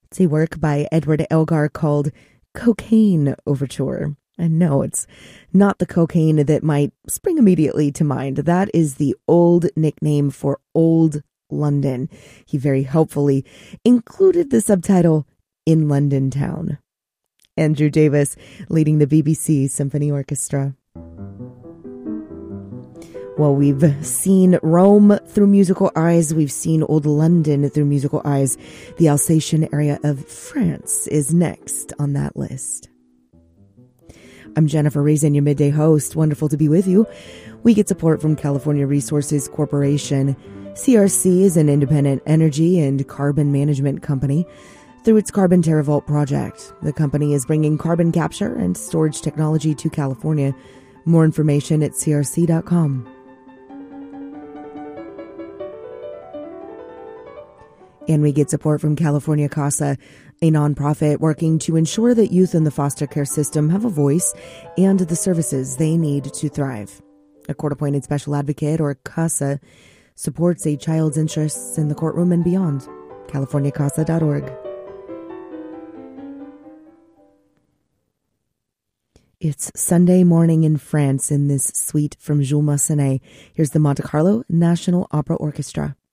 It's a work by Edward Elgar called Cocaine Overture. And no, it's not the cocaine that might spring immediately to mind. That is the old nickname for Old London. He very helpfully included the subtitle In London Town. Andrew Davis leading the BBC Symphony Orchestra. Well, we've seen Rome through musical eyes. We've seen Old London through musical eyes. The Alsatian area of France is next on that list. I'm Jennifer Raisin, your midday host. Wonderful to be with you. We get support from California Resources Corporation. CRC is an independent energy and carbon management company. Through its Carbon TerraVault project, the company is bringing carbon capture and storage technology to California. More information at crc.com. And we get support from California CASA, a nonprofit working to ensure that youth in the foster care system have a voice and the services they need to thrive. A court-appointed special advocate, or CASA, supports a child's interests in the courtroom and beyond. CaliforniaCASA.org. It's Sunday morning in France in this suite from Jules Massenet. Here's the Monte Carlo National Opera Orchestra.